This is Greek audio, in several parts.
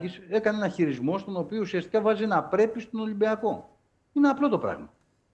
έκανε ένα χειρισμό στον οποίο ουσιαστικά βάζει ένα πρέπει στον Ολυμπιακό. Είναι απλό το πράγμα.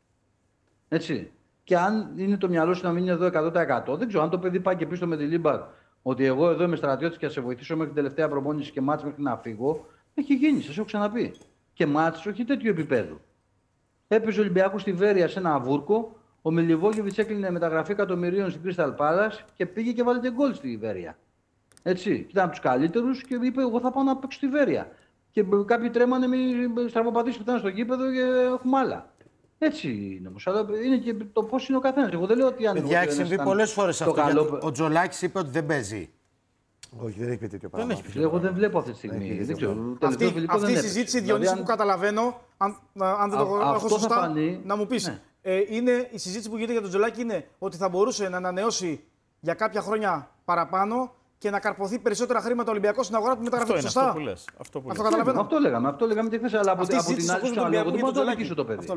Έτσι. Και αν είναι το μυαλό σου να μείνει εδώ 100%, δεν ξέρω αν το παιδί πάει και πει στο Μεντιλίμπαρ ότι εγώ εδώ είμαι στρατιώτης και θα σε βοηθήσω μέχρι την τελευταία προπόνηση και μάτς μέχρι να φύγω, έχει γίνει, σας έχω ξαναπεί. Και μάτς όχι τέτοιο επίπεδο. Έπαιζε ο Ολυμπιακός στη Βέρεια σε ένα βούρκο, ο Μιλιβόγεβιτς έκλεινε μεταγραφή εκατομμυρίων στην Crystal Palace και πήγε και βάλε και γκολ στη Βέρεια. Έτσι. Ήταν από τους καλύτερους και είπε: εγώ θα πάω να παίξω στη Βέρεια. Και κάποιοι τρέμανε με στραβοπατήσεις που ήταν στο γήπεδο και έχουμε άλλα. Έτσι είναι όμως. Αλλά είναι και το πώς είναι ο καθένας. Εγώ δεν λέω ότι αν. Παιδιά, έχει συμβεί πολλές φορές αυτό. Καλό... Ο Τζολάκης είπε ότι δεν παίζει. Όχι, δεν έχει πει τέτοιο πράγμα. Εγώ δεν βλέπω αυτή τη στιγμή. Αυτή η συζήτηση, Διονύση, που καταλαβαίνω, αν δεν το έχω σωστά, να μου πεις. Είναι η συζήτηση που γίνεται για τον Τζολάκη είναι ότι θα μπορούσε να ανανεώσει για κάποια χρόνια παραπάνω και να καρποθεί περισσότερα χρήματα ο Ολυμπιακός στην αγορά του μεταγραφή. Σωστά. Αυτό που λες. Αυτό καταλαβαίνω. Αυτό λέγαμε και χθες. Αλλά από την άλλη, εγώ δεν μπορώ να το αδικήσω το παιδί.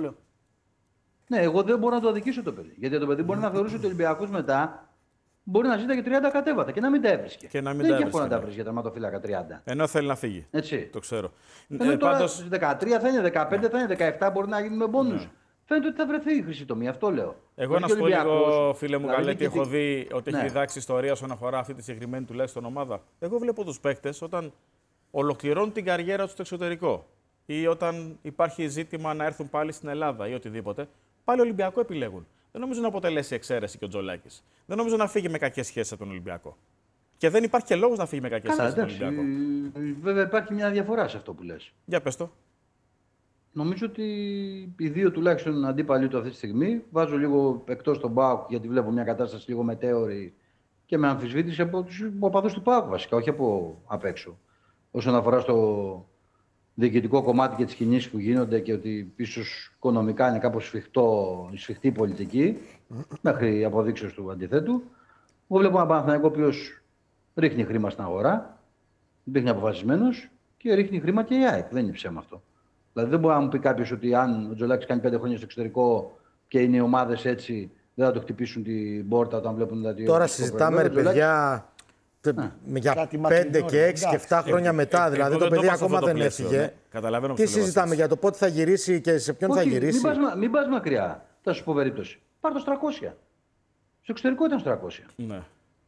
Ναι, εγώ δεν μπορώ να το αδικήσω το παιδί. Γιατί το παιδί μπορεί να θεωρήσει ότι ο Ολυμπιακός μετά μπορεί να ζητάει και 30 κατέβατα και να μην τα έβρισκε. Δεν έχει εύκολο να τα βρει για τερματοφύλακα 30. Ενώ θέλει να φύγει. Έτσι. Το ξέρω. Πάντως 13 θα είναι, 15 θα είναι, 17 μπορεί να γίνει με μπόνους. Φαίνεται ότι θα βρεθεί η χρυσή τομή, αυτό λέω. Εγώ να σου πω λίγο, φίλε μου, Γαλέτη, έχω δει ότι έχει διδάξει ιστορία όσον αφορά αυτή τη συγκεκριμένη τουλάχιστον ομάδα. Εγώ βλέπω τους παίκτες όταν ολοκληρώνουν την καριέρα τους στο εξωτερικό ή όταν υπάρχει ζήτημα να έρθουν πάλι στην Ελλάδα ή οτιδήποτε, πάλι Ολυμπιακό επιλέγουν. Δεν νομίζω να αποτελέσει εξαίρεση και ο Τζολάκης. Δεν νομίζω να φύγει με κακές σχέσεις από τον Ολυμπιακό. Και δεν υπάρχει και λόγος να φύγει με κακές σχέσεις από τον Ολυμπιακό. Βέβαια υπάρχει μια διαφορά σε αυτό που λες. Για πες το. Νομίζω ότι οι δύο τουλάχιστον αντίπαλοι του αυτή τη στιγμή, βάζω λίγο εκτός τον ΠΑΟΚ γιατί βλέπω μια κατάσταση λίγο μετέωρη και με αμφισβήτηση από τους οπαδούς του ΠΑΟΚ βασικά, όχι από απ' έξω. Όσον αφορά στο διοικητικό κομμάτι και τις κινήσεις που γίνονται και ότι πίσω οικονομικά είναι κάπως σφιχτή πολιτική, μέχρι αποδείξεως του αντιθέτου. Εγώ βλέπω έναν Παναθηναϊκό ο οποίος ρίχνει χρήμα στην αγορά, μπήκε αποφασισμένος και ρίχνει χρήμα και η ΑΕΚ. Δεν είναι ψέμα αυτό. Δηλαδή δεν μπορεί να μου πει κάποιος ότι αν ο Τζολάκης κάνει 5 χρόνια στο εξωτερικό και είναι οι ομάδες έτσι, δεν θα το χτυπήσουν την πόρτα όταν βλέπουν δηλαδή. Τώρα συζητάμε, ρε παιδιά, για 5 και 6 και 7 χρόνια μετά. Δηλαδή το παιδί ακόμα δεν έφυγε. Τι συζητάμε για το πότε θα γυρίσει και σε ποιον θα γυρίσει. Μην πας μακριά. Θα σου πω περίπτωση. Πάρ' το 300. Στο εξωτερικό ήταν στο 300. Ναι.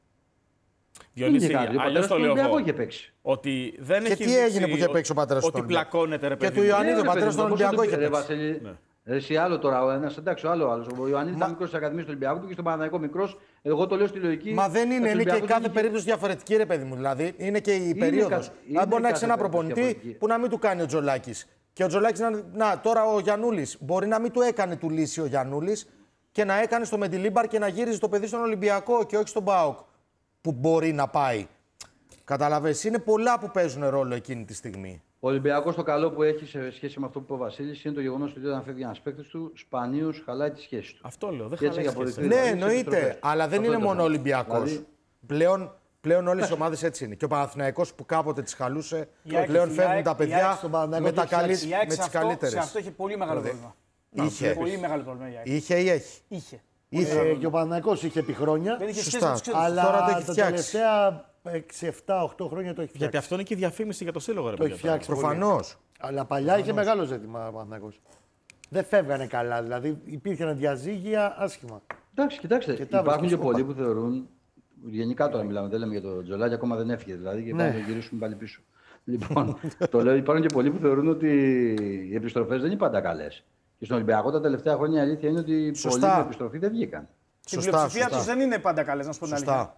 Διονύση, αλλιώς το λέω εγώ. Ότι δεν και έχει τι έγινε που είχε παίξει ο πατέρας του ότι πλακώνεται, ρε παιδί. Και του Ιωαννίδη, ο πατέρας του Ολυμπιακού είχε παίξει. Εσύ άλλο τώρα, ο ένας εντάξει, άλλο. Ο Ιωαννίδης ήταν μικρός της Ακαδημίας του Ολυμπιακού, πήγε στον Παναθηναϊκό μικρός. Εγώ το λέω στη λογική. Μα δεν είναι, είναι και κάθε περίπτωση διαφορετική, ρε παιδί μου. Δηλαδή είναι και η περίοδος. Αν μπορεί να έχει ένα προπονητή που να μην του κάνει ο Τζολάκης. Και ο Τζολάκης να, τώρα ο Γιαννούλης μπορεί να μην του έκανε του λύση ο Γιαννούλης και να έκανε στο Μεντιλίμπαρ και να γύριζε το παιδί στον Ολυμπιακό και όχι στον ΠΑΟΚ που μπορεί να πάει. Καταλαβαίνεις, είναι πολλά που παίζουν ρόλο εκείνη τη στιγμή. Ο Ολυμπιακός το καλό που έχει σε σχέση με αυτό που είπε ο Βασίλης είναι το γεγονός ότι όταν φεύγει ένας παίκτης του, σπανίως χαλάει τη σχέση του. Αυτό λέω, δεν χαλάει τη σχέση. Ναι, εννοείται, αλλά δεν είναι μόνο ο Ολυμπιακός. Δηλαδή... Πλέον όλες οι ομάδες έτσι είναι. Και ο Παναθηναϊκός που κάποτε τις χαλούσε, πλέον φεύγουν τα παιδιά με τις καλύτερες. Σε αυτό έχει πολύ μεγάλο πρόβλημα. Είχε. Πολύ μεγάλο πρόβλημα. Είχε ή έχει. Είχε. Και ο Παναθηναϊκός είχε επί χρόνια. Σωστά. Αλλά τώρα το έχει τα φτιάξει. τελευταία 6, 7, 8 χρόνια το έχει φτιάξει. Γιατί αυτό είναι και η διαφήμιση για το σύλλογο, ρε Το έχει φτιάξει. Προφανώς. Αλλά παλιά είχε μεγάλο ζήτημα ο Παναθηναϊκός. Δεν φεύγανε καλά. Δηλαδή υπήρχαν διαζύγια άσχημα. Εντάξει, κοιτάξτε. Υπάρχουν και πολλοί που θεωρούν. Γενικά τώρα μιλάμε, δεν λέμε για το Τζολάκη, ακόμα δεν έφυγε δηλαδή και πάμε να γυρίσουμε πάλι πίσω. Λοιπόν, το λέω, υπάρχουν και πολλοί που θεωρούν ότι οι επιστροφές δεν είναι πάντα καλές. Και στον Ολυμπιακό τα τελευταία χρόνια η αλήθεια είναι ότι πολλοί με επιστροφή δεν βγήκαν. Η πλειοψηφία τους δεν είναι πάντα καλές, να σου πω την αλήθεια.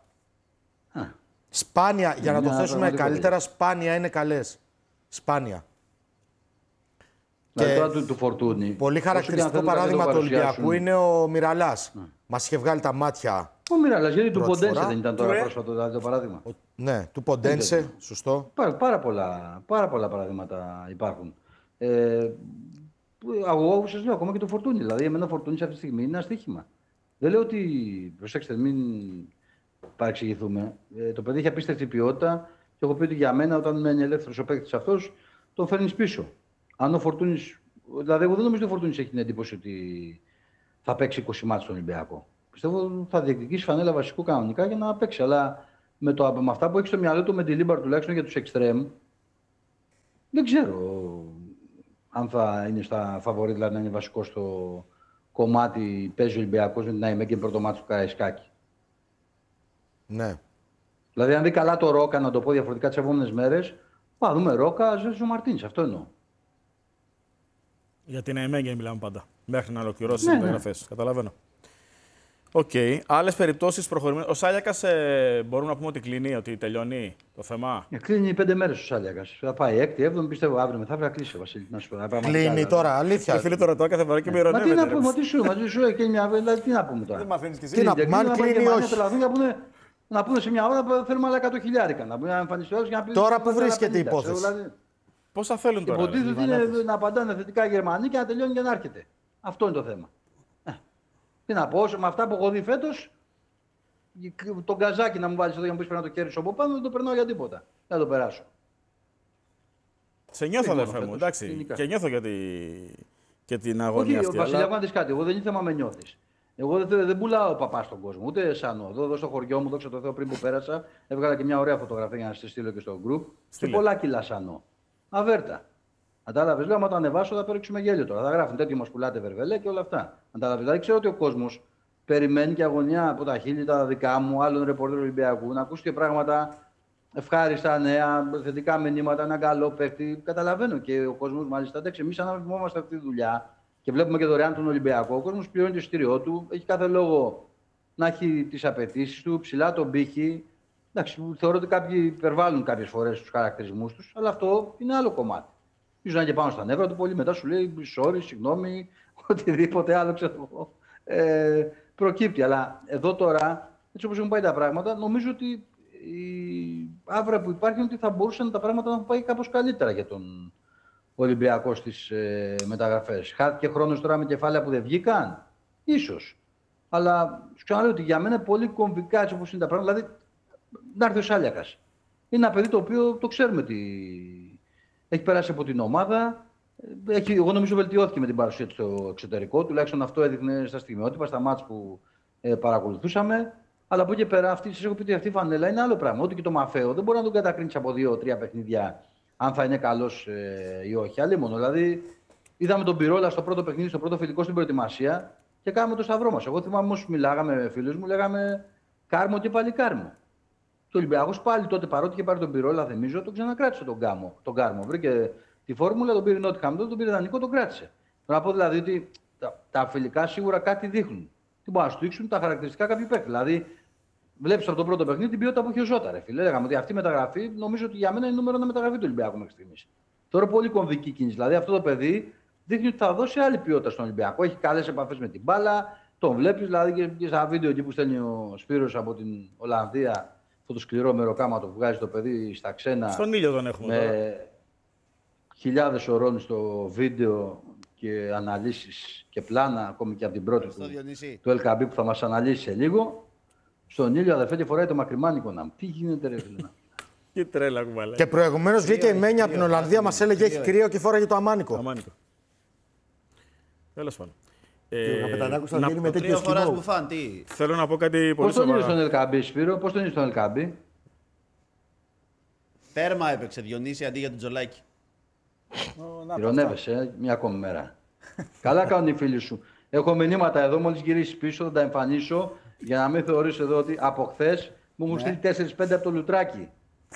Σπάνια, για να το θέσουμε καλύτερα, σπάνια είναι καλές. Σπάνια. Και τώρα του Φορτούνη. Πολύ χαρακτηριστικό παράδειγμα του Ολυμπιακού είναι ο Μιραλάς. Μας είχε βγάλει τα μάτια. Ο Μιραλάς, γιατί του Ποντένσε δεν ήταν τώρα πρόσφατο το παράδειγμα. Ναι, του Ποντένσε, σωστό. Πάρα πολλά παραδείγματα υπάρχουν. Εγώ σας λέω ακόμα και το Φορτούνη. Δηλαδή, εμένα ο Φορτούνης αυτή τη στιγμή είναι ένα στοίχημα. Δεν λέω ότι. Προσέξτε, μην παρεξηγηθούμε. Το παιδί έχει απίστευτη ποιότητα και έχω πει ότι για μένα, όταν μένει ελεύθερος ο παίκτης αυτός, τον φέρνεις πίσω. Αν ο Φορτούνης. Δηλαδή, εγώ δεν νομίζω ότι ο Φορτούνης έχει την εντύπωση ότι θα παίξει 20 μάτς στον Ολυμπιακό. Πιστεύω ότι θα διεκδικήσει φανέλα βασικού κανονικά για να παίξει. Αλλά με αυτά που έχει στο μυαλό του με τη Λίμπαρ τουλάχιστον για τους εξτρέμ, Δεν ξέρω αν θα είναι στα φαβορί, δηλαδή να είναι βασικό στο κομμάτι παίζει ο Ολυμπιακός με την ΑΕΜΕ και πρώτο μάτι του Καραϊσκάκη. Ναι. Δηλαδή, αν δει καλά το Ρόκα, να το πω διαφορετικά τις επόμενες μέρες, θα δούμε Ρόκα, Ζέλσο Μαρτίνς. Αυτό εννοώ. Για την ΑΕΜΕ μιλάμε πάντα. Μέχρι να ολοκληρώσει τις μεταγραφές. Καταλαβαίνω. Οκ. Άλλες περιπτώσεις προχωρημένες. Ο Σάλιακας μπορούμε να πούμε ότι κλείνει, ότι τελειώνει το θέμα. Κλείνει 5 μέρες ο Σάλιακας. Θα πάει 6η, 7η, πιστεύω αύριο μεθαύριο θα κλείσει ο Βασίλη. Να σου πω. Κλείνει τώρα, αλήθεια. Φίλοι το ρωτώ κάθε φορά και με ειρωνεύεται. Μα τι να πούμε, τι σου έχει μια. Δηλαδή, τι να πούμε τώρα. Δεν μαθαίνεις κι εσύ. Τι να πούμε, αν κλείνει ή όχι. Να πούνε σε μια ώρα θέλουμε άλλα 100.000. Να εμφανιστεί όλος για να πει. Τώρα που βρίσκεται η υπόθεση. Πόσα θέλουν τώρα. Υποτίθεται είναι να απαντάνε θετικά οι Γερμανοί και να τελειώνει και να έρχεται. Αυτό είναι το θέμα. Τι να πω, με αυτά που έχω δει φέτος, τον καζάκι να μου βάλεις εδώ για να μου πεις πρέπει να το κέρδισω από πάνω, δεν το περνάω για τίποτα. Δεν το περάσω. Σε νιώθω, αδερφέ μου, εντάξει. Και νιώθω και την αγωνία αυτή. Βασίλη, να δεις κάτι. Εγώ δεν είναι θέμα με νιώθεις. Εγώ δεν πουλάω παπά στον κόσμο, ούτε σαν εδώ στο χωριό μου, δόξα τω Θεώ, πριν που πέρασα, έβγαλα και μια ωραία φωτογραφία για να στη στείλω και στο group. Και πολλά κιλά σανό. Αβέρτα. Κατάλαβες, λέω, άμα το ανεβάσω θα παίξουμε γέλιο τώρα. Θα γράφουν τέτοιο μας πουλάτε βερβελέ και όλα αυτά. Κατάλαβες, δηλαδή ξέρω ότι ο κόσμος περιμένει και αγωνία από τα χείλη τα δικά μου, άλλων ρεπορτέρων Ολυμπιακού, να ακούσει και πράγματα ευχάριστα, νέα, θετικά μηνύματα, ένα καλό παίκτη. Καταλαβαίνω και ο κόσμος μάλιστα. Εντάξει, εμείς αναβημόμαστε αυτή τη δουλειά και βλέπουμε και δωρεάν τον Ολυμπιακό. Ο κόσμος πληρώνει το εισιτήριό του, έχει κάθε λόγο να έχει τις απαιτήσεις του, ψηλά τον πύχη. Εντάξει, θεωρώ ότι κάποιοι υπερβάλλουν κάποιες φορές τους χαρακτηρισμούς τους, αλλά αυτό είναι άλλο κομμάτι. Ίσως να είναι και πάνω στα νεύρα του, πολύ μετά σου λέει sorry, συγγνώμη, οτιδήποτε άλλο ξέρω εγώ. Προκύπτει. Αλλά εδώ τώρα, έτσι όπως έχουν πάει τα πράγματα, νομίζω ότι η άβρα που υπάρχει είναι ότι θα μπορούσαν τα πράγματα να έχουν πάει κάπως καλύτερα για τον Ολυμπιακό στις μεταγραφές. Χάθηκε χρόνος τώρα με κεφάλαια που δεν βγήκαν, ίσως. Αλλά σου ξαναλέω ότι για μένα είναι πολύ κομβικά έτσι όπως είναι τα πράγματα. Δηλαδή, να έρθει ο Σάλιακας. Είναι ένα παιδί το οποίο το ξέρουμε τι. Έχει περάσει από την ομάδα. Εγώ νομίζω βελτιώθηκε με την παρουσία του στο εξωτερικό. Τουλάχιστον αυτό έδειχνε στα στιγμιότυπα, στα μάτς που παρακολουθούσαμε. Αλλά από εκεί και πέρα, σας έχω πει ότι αυτή η φανέλα είναι άλλο πράγμα. Ό,τι και το Μαφαίο δεν μπορεί να τον κατακρίνει από 2-3 παιχνίδια, αν θα είναι καλός ή όχι. Άλλη μόνο. Δηλαδή, είδαμε τον Πυρόλα στο πρώτο παιχνίδι, στο πρώτο φιλικό στην προετοιμασία και κάναμε το σταυρό μας. Εγώ θυμάμαι όσους μιλάγαμε με φίλους μου, λέγαμε Κάρμο και πάλι Κάρμο. Και ο Ολυμπιακός πάλι τότε, παρότι είχε πάρει τον Πυρόλα, θυμίζω, τον ξανακράτησε τον Κάρμο. Βρήκε τη φόρμουλα, τον πήρε Νότιχαμ, τον πήρε δανεικό, τον κράτησε. Θέλω να πω δηλαδή ότι τα φιλικά σίγουρα κάτι δείχνουν. Τι μπορούν να σου δείξουν τα χαρακτηριστικά κάποιου παίκτη. Δηλαδή, βλέπει από το πρώτο παιχνίδι την ποιότητα που έχει ο Ζώτα. Ρε φίλε, λέγαμε ότι αυτή η μεταγραφή νομίζω ότι για μένα είναι νούμερο 1 μεταγραφή του Ολυμπιακού μέχρι στιγμής. Τώρα πολύ κομβική κίνηση. Δηλαδή αυτό το παιδί δείχνει ότι θα δώσει άλλη ποιότητα στον Ολυμπιακό. Έχει καλές επαφές με την μπάλα. Τον βλέπει δηλαδή και στα βίντεο εκεί που στέλνει ο Σπύρος από την Ολλανδία. Αυτό το σκληρό μεροκάματο που βγάζει το παιδί στα ξένα. Στον ήλιο τον έχουμε τώρα. Χιλιάδες ωρών στο βίντεο και αναλύσεις και πλάνα, ακόμη και από την πρώτη του LKB που θα μας αναλύσει σε λίγο. Στον ήλιο, αδερφέ, και φοράει το μακριμάνικο να. Τι γίνεται, ρε φίλε. Τι τρέλα κουβαλάει. Και προηγουμένως βγήκε η Μένια από την Ολλανδία, μας έλεγε έχει κρύο και φόραγε το αμάνικο. Τέλος πάντων. Ο Καπετανάκος θα γίνει με τέτοιο σκηνό. Θέλω να πω κάτι πολύ σοβαρό. Πώς τον είδες σοβαρά. στον LKB, Σπύρο, πώς τον είδες στον LKB. Τέρμα έπαιξε Διονύση αντί για τον Τζολάκη. Ηρωνεύεσαι μια ακόμη μέρα. Καλά κάνουν οι φίλοι σου. Έχω μηνύματα εδώ, μόλις γυρίσεις πίσω θα τα εμφανίσω για να μην θεωρείς εδώ ότι από χθες μου έχουν στείλει 4-5 από το Λουτράκι.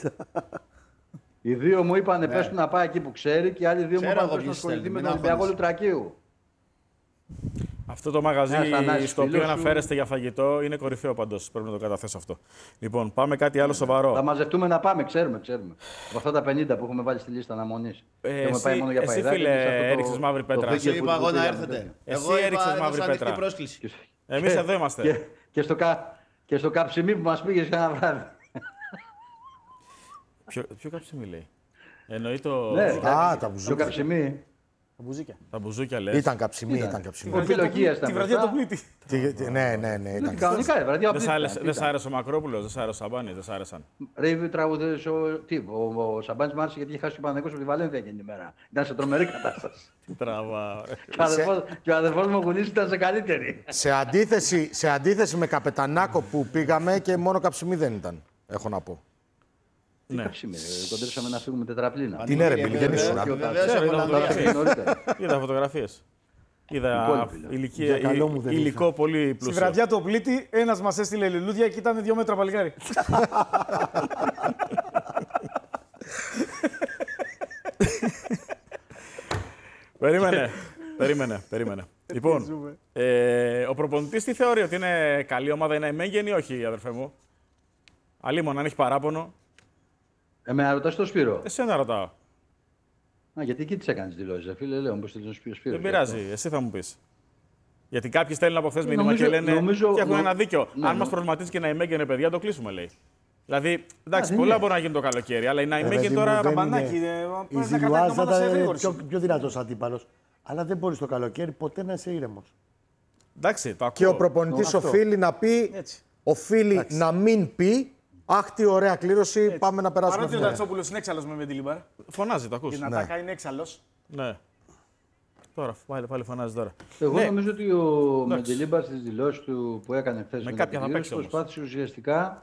Οι δύο μου είπανε πες του να πάει εκεί που ξέρει και οι άλλοι δύο μου είπαν πες να ασχοληθεί με τον Ολυμπιακό Λουτρακίου. Αυτό το μαγαζί στο οποίο αναφέρεστε για φαγητό είναι κορυφαίο παντός. Πρέπει να το καταθέσω αυτό. Λοιπόν, πάμε κάτι άλλο σοβαρό. Θα μαζευτούμε να πάμε, ξέρουμε. Από αυτά τα 50 που έχουμε βάλει στη λίστα αναμονής. Εσύ, φίλε, έριξες μαύρη πέτρα. Εσύ είπα εγώ να έρθετε. Εσύ έριξες μαύρη πέτρα. Εμείς εδώ είμαστε. Και στο καψιμί που μας πήγες ένα βράδυ. Ποιο καψιμί λέει? Εννοεί το... Τα μπουζούκια. Τα μπουζούκια. Τα μπουζούκια λες. Ήταν καψιμί, ήταν καψιμί. Τη βραδιά του πλήτη. Ναι, ήταν. Κανονικά, βραδιά Δεν σ' άρεσε ο Μακρόπουλος, δεν σ' άρεσε ο Σαμπάνης, δεν σ' άρεσαν. Ρε, τραγουδές ο Σαμπάνης μ' άρεσε γιατί είχε χάσει ο Παναθηναϊκός από τη Βαλένθια εκείνη την ημέρα. Ήταν σε τρομερή κατάσταση. Τι τραβά. Και ο αδερφός μου ο Κουνής ήταν σε καλύτερη. Σε αντίθεση με Καπετανάκο που πήγαμε και μόνο καψιμί δεν ήταν, έχω να πω. Τι καψίμι, κοντρέψαμε να φύγουμε τετραπλήνα. Τι είναι, ρε Μπίλη, δεν ήσουν. Είδα φωτογραφίες. Είδα υλικό πολύ πλούσιο. Στη βραδιά του πλήτη, ένας μας έστειλε λουλούδια και ήταν 2 μέτρα παλικάρι. Περίμενε. Λοιπόν, ο προπονητής τι θεωρεί, ότι είναι καλή ομάδα η Ναϊμέγεν ή όχι, αδερφέ μου? Αλίμον, αν έχει παράπονο. Εμένα ρωτάς το Σπύρο. Εσένα ρωτάω. Γιατί εκεί τις έκανες δηλώσεις, φίλε, λέω, πώς στείλεις τον Σπύρο. Δεν πειράζει, εσύ θα μου πεις. Γιατί κάποιοι στέλνουν από χθες μήνυμα και λένε και έχουν ένα δίκιο. Αν μας προβληματίζει και η Ναϊμέγεν, παιδιά, το κλείσουμε, λέει. Δηλαδή, εντάξει, πολλά μπορεί να γίνει το καλοκαίρι, αλλά η Ναϊμέγεν τώρα. Καμπανάκι. Η Ζιλουάζα ήταν πιο δυνατός αντίπαλος. Αλλά δεν μπορεί το καλοκαίρι ποτέ να είσαι ήρεμος. Εντάξει, το ακούω. Και ο προπονητής οφείλει να πει, οφείλει να μην πει, αχ, τι ωραία κλήρωση, έτσι. Πάμε να περάσουμε. Παρότι ο Τατσόπουλος είναι έξαλλος με Μεντιλίμπαρ. Φωνάζει, το ακούς. Και να τα κάνει είναι έξαλλος. Ναι. Τώρα, πάλι φωνάζει τώρα. Εγώ νομίζω ότι ο Μεντιλίμπαρ στις δηλώσεις του που έκανε χθες με κάποια θα παίξει, προσπάθησε ουσιαστικά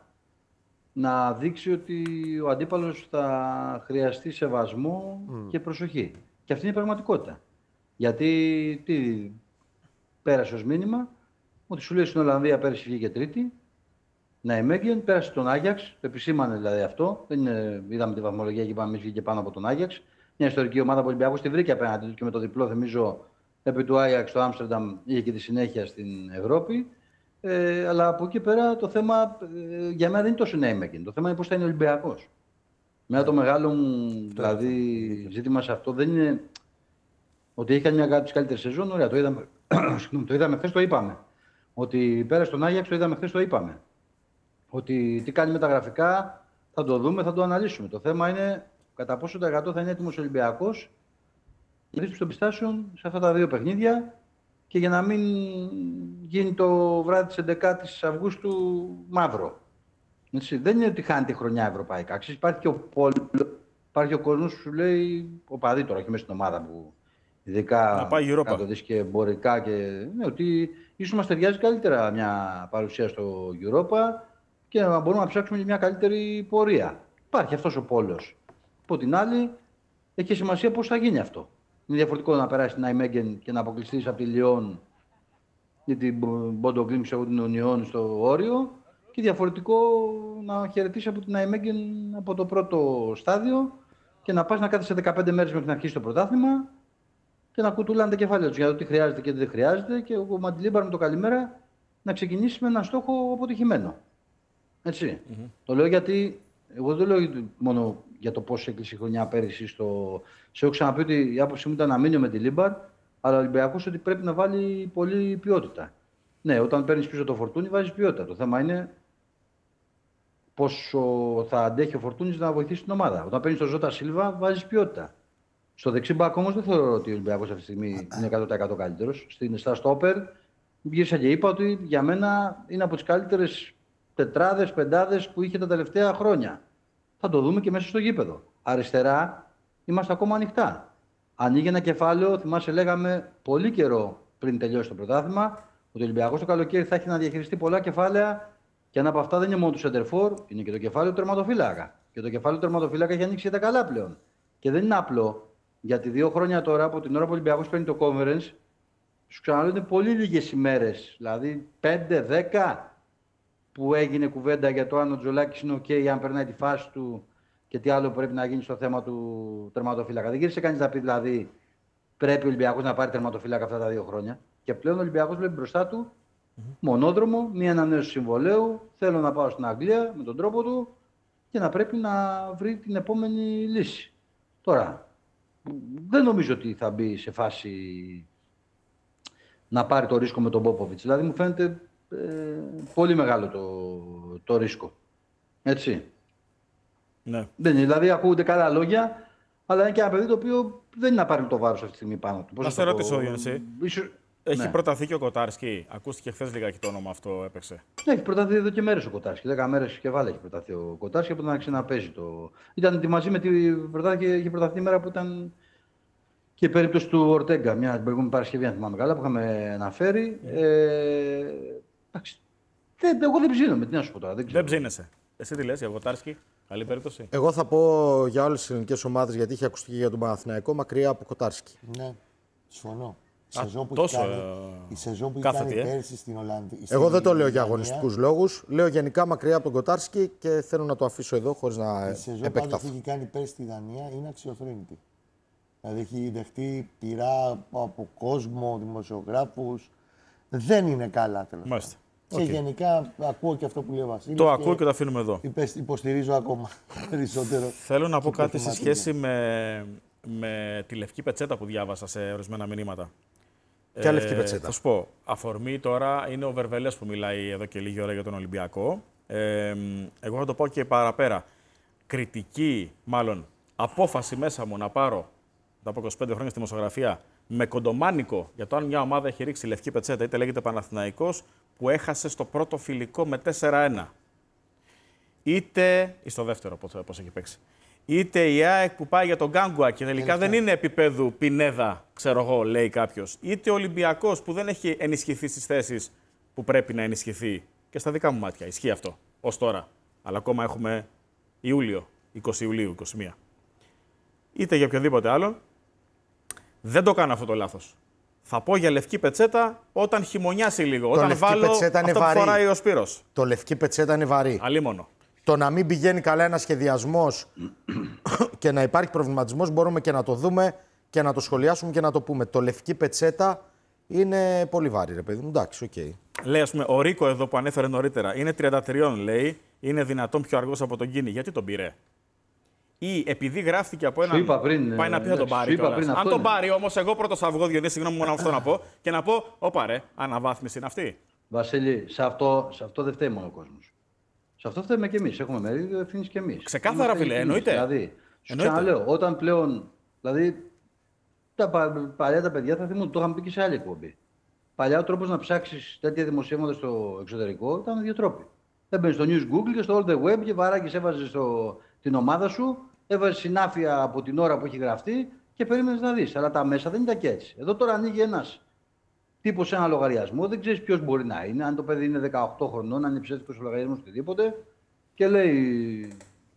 να δείξει ότι ο αντίπαλος θα χρειαστεί σεβασμό και προσοχή. Και αυτή είναι η πραγματικότητα. Γιατί πέρασε ως μήνυμα ότι σου λέει στην Ολλανδία πέρυσι βγήκε τρίτη, Ναϊμέγεν, πέρασε τον Άγιαξ, το επισήμανε δηλαδή αυτό. Δεν είναι, είδαμε τη βαθμολογία και είπαμε εμείς βγήκε πάνω από τον Άγιαξ. Μια ιστορική ομάδα που ο Ολυμπιακός τη βρήκε απέναντι του και με το διπλό, θυμίζω, επί του Άγιαξ στο Άμστερνταμ είχε και τη συνέχεια στην Ευρώπη. Αλλά από εκεί πέρα το θέμα για μένα δεν είναι τόσο Ναϊμέγεν. Το θέμα είναι πώς θα είναι ο Ολυμπιακός. Μένα το μεγάλο μου δηλαδή, ζήτημα σε αυτό δεν είναι. Ότι έχει κάνει μια από τις καλύτερες σεζόν, ωραία, το είδαμε χθες, το είπαμε. Ότι πέρασε τον Άγιαξ, το είδαμε χθες, το είπαμε. Ότι τι κάνει με τα γραφικά, θα το δούμε, θα το αναλύσουμε. Το θέμα είναι κατά πόσο το 100 θα είναι έτοιμος ο Ολυμπιακός για τη των πιστάσεων σε αυτά τα 2 παιχνίδια και για να μην γίνει το βράδυ της 11ης Αυγούστου μαύρο. Έτσι, δεν είναι ότι χάνει τη χρονιά ευρωπαϊκά. Υπάρχει ο κόσμος που σου λέει, ο παδί τώρα, όχι μέσα στην ομάδα που. Ειδικά να το δεις και εμπορικά και ναι, ότι ίσως μας ταιριάζει καλύτερα μια παρουσία στο Europa και να μπορούμε να ψάξουμε μια καλύτερη πορεία. Υπάρχει αυτός ο πόλος. Από την άλλη, έχει σημασία πώς θα γίνει αυτό. Είναι διαφορετικό να περάσει την Ναϊμέγεν και να αποκλειστείς από τη Λιόν ή την Μπόντο Γκλίν, ξέρω την Ουνιόν στο όριο και διαφορετικό να χαιρετήσεις από την Ναϊμέγεν από το πρώτο στάδιο και να πας να κάθεσαι 15 μέρες μέχρι να αρχίσει το πρωτάθλημα και να κουτουλάνε τα κεφάλαια τους για το τι χρειάζεται και τι δεν χρειάζεται και ο Μεντιλίμπαρ με το καλημέρα να ξεκινήσει με ένα στόχο αποτυχημένο. Έτσι. Το λέω γιατί εγώ δεν το λέω μόνο για το πώς έκλεισε η χρονιά πέρυσι. Σε έχω ξαναπεί ότι η άποψή μου ήταν να μείνει ο Μεντιλίμπαρ, αλλά ο Ολυμπιακός ότι πρέπει να βάλει πολύ ποιότητα. Ναι, όταν παίρνεις πίσω το Φορτούνι βάζεις ποιότητα. Το θέμα είναι πόσο θα αντέχει ο Φορτούνις να βοηθήσει την ομάδα. Όταν παίρνεις τον Ζώτα Σίλβα βάζεις ποιότητα. Στο δεξί μπακ όμως δεν θεωρώ ότι ο Ολυμπιακός αυτή τη στιγμή είναι 100% καλύτερος. Στα στόπερ γύρισα και είπα ότι για μένα είναι από τις καλύτερες τετράδες, πεντάδες που είχε τα τελευταία χρόνια. Θα το δούμε και μέσα στο γήπεδο. Αριστερά είμαστε ακόμα ανοιχτά. Ανοίγει ένα κεφάλαιο, θυμάσαι λέγαμε πολύ καιρό πριν τελειώσει το πρωτάθλημα, ότι ο Ολυμπιακός το καλοκαίρι θα έχει να διαχειριστεί πολλά κεφάλαια και ένα από αυτά δεν είναι μόνο του σεντερφόρ, είναι και το κεφάλαιο του τερματοφύλακα. Και το κεφάλαιο του τερματοφύλακα έχει ανοίξει για τα καλά πλέον. Και δεν είναι απλό. Γιατί 2 χρόνια τώρα, από την ώρα που ο Ολυμπιακός παίρνει το conference, σου ξαναλέω είναι πολύ λίγες ημέρες. Δηλαδή 5-10 που έγινε κουβέντα για το αν ο Τζολάκης είναι OK, αν περνάει τη φάση του και τι άλλο πρέπει να γίνει στο θέμα του τερματοφύλακα. Δεν γύρισε κανείς να πει δηλαδή πρέπει ο Ολυμπιακός να πάρει τερματοφύλακα αυτά τα 2 χρόνια. Και πλέον ο Ολυμπιακός βλέπει μπροστά του μονόδρομο, μία ανανέωση συμβολέου. Θέλω να πάω στην Αγγλία με τον τρόπο του και να πρέπει να βρει την επόμενη λύση. Τώρα, δεν νομίζω ότι θα μπει σε φάση να πάρει το ρίσκο με τον Πόποβιτς. Δηλαδή μου φαίνεται πολύ μεγάλο το ρίσκο. Έτσι. Ναι. Δεν είναι, δηλαδή ακούγονται καλά λόγια, αλλά είναι και ένα παιδί το οποίο δεν είναι να πάρει το βάρος αυτή τη στιγμή πάνω του. Να σε ρωτήσω, Διονύση. Έχει ναι. προταθεί και ο Κοτάρσκι. Ακούστηκε χθες λιγάκι το όνομα αυτό, έπαιξε. Ναι, έχει προταθεί εδώ και μέρες ο Κοτάρσκι. 10 μέρες και βάλε έχει προταθεί ο Κοτάρσκι από το να ξαναπέζει το. Ήταν μαζί με την προτάθηκε, είχε προταθεί τη μέρα που ήταν και η περίπτωση του Ορτέγκα. Μια την προηγούμενη Παρασκευή, αν θυμάμαι καλά, που είχαμε αναφέρει. Εντάξει. Εγώ δεν ψήνομαι, τι να σου πω τώρα. Δεν ψήνεσαι. Εσύ τι λες για Κοτάρσκι? Καλή περίπτωση. Εγώ θα πω για όλες τις ελληνικές ομάδες, γιατί είχε ακουστεί και για τον Παναθηναϊκό, μακριά από Κοτάρσκι. Ναι, συμφωνώ. Η σεζόν που κάθετη, κάνει πέρσι στην Ολλανδία. Εγώ δεν το λέω για αγωνιστικούς λόγους. Λέω γενικά μακριά από τον Κοτάρσκι και θέλω να το αφήσω εδώ χωρίς να επεκταθώ. Η σεζόν που έχει κάνει πέρσι στη Δανία είναι αξιοθρύνητη. Δηλαδή έχει δεχτεί πειρά από κόσμο, δημοσιογράφους. Δεν είναι καλά, τέλος πάντων. Και γενικά ακούω και αυτό που λέει ο Βασίλης. Το ακούω και το αφήνουμε εδώ. Υποστηρίζω ακόμα περισσότερο. Θέλω να πω κάτι σε σχέση με τη λευκή πετσέτα που διάβασα σε ορισμένα μηνύματα. Ποια λευκή πετσέτα? Θα σου πω. Αφορμή τώρα είναι ο Βερβελές που μιλάει εδώ και λίγη ώρα για τον Ολυμπιακό. Εγώ θα το πω και παραπέρα. Κριτική, μάλλον απόφαση μέσα μου να πάρω μετά από 25 χρόνια στη δημοσιογραφία με κοντομάνικο για το αν μια ομάδα έχει ρίξει λευκή πετσέτα, είτε λέγεται Παναθηναϊκός, που έχασε στο πρώτο φιλικό με 4-1. Είτε, ή στο δεύτερο, πώς έχει παίξει. Είτε η ΑΕΚ που πάει για τον Γκάγκουα και τελικά δεν είναι επίπεδου Πινέδα, ξέρω εγώ, λέει κάποιος. Είτε ο Ολυμπιακός που δεν έχει ενισχυθεί στις θέσεις που πρέπει να ενισχυθεί. Και στα δικά μου μάτια ισχύει αυτό ως τώρα. Αλλά ακόμα έχουμε Ιούλιο, 20 Ιουλίου, 21. Είτε για οποιοδήποτε άλλο. Δεν το κάνω αυτό το λάθος. Θα πω για λευκή πετσέτα όταν χειμωνιάσει λίγο. Όταν βάλω αυτό που φοράει ο Σπύρος. Το λευκή πετσέτα είναι βαρύ. Αλίμονο. Το να μην πηγαίνει καλά ένας σχεδιασμός και να υπάρχει προβληματισμός μπορούμε και να το δούμε και να το σχολιάσουμε και να το πούμε. Το λευκή πετσέτα είναι πολύ βάρη, ρε παιδί μου. Εντάξει, οκ. Λέει, ας πούμε, ο Ρίκο εδώ που ανέφερε νωρίτερα είναι 33, λέει, είναι δυνατόν πιο αργός από τον Κίνη. Γιατί τον πήρε? Ή επειδή γράφτηκε από έναν. Πάει να πει να τον πάρει. Αν τον πάρει όμως, εγώ πρώτος θα βγω, Διονύση, συγγνώμη, μόνο αυτό να πω και να πω, όπα ρε, αναβάθμιση είναι αυτή. Βασίλη, σε αυτό δεν φταίει μόνο ο κόσμος. Σε αυτό φταίμε κι εμείς. Έχουμε μερίδιο ευθύνης κι εμείς. Ξεκάθαρα, φίλε, εννοείται. Δηλαδή, σου ξαναλέω, όταν πλέον. Δηλαδή, παλιά τα παιδιά θα θυμούν, το είχαμε πει και σε άλλη εκπομπή. Παλιά ο τρόπος να ψάξεις τέτοια δημοσιεύματα στο εξωτερικό ήταν δύο τρόποι. Έμπαινες στο News Google και στο All the Web και βαράκες, έβαζες την ομάδα σου, έβαζες συνάφεια από την ώρα που έχει γραφτεί και περίμενες να δεις. Αλλά τα μέσα δεν ήταν και έτσι. Εδώ τώρα ανοίγει ένας τύπος σε ένα λογαριασμό, δεν ξέρεις ποιος μπορεί να είναι. Αν το παιδί είναι 18 χρονών, αν είναι ψεύτικος ο λογαριασμός, οτιδήποτε, και λέει.